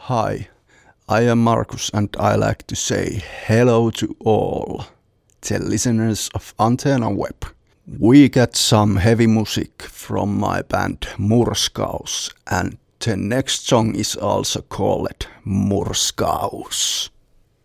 Hi, I am Markus and I like to say hello to all the listeners of Antenna Web. We get some heavy music from my band Murskaus and the next song is also called Murskaus.